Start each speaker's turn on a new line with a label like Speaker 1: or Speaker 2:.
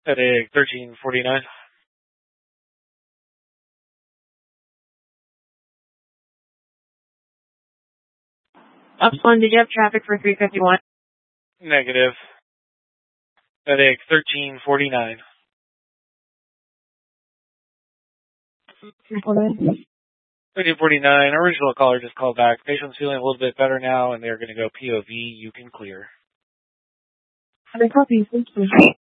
Speaker 1: Headache 1349.
Speaker 2: Upsilon, did you have traffic for 351?
Speaker 1: Negative. Headache 1349. 1349. Original caller just called back. Patient's feeling a little bit better now, and they're going to go POV. You can clear.
Speaker 2: Other copies, thank you.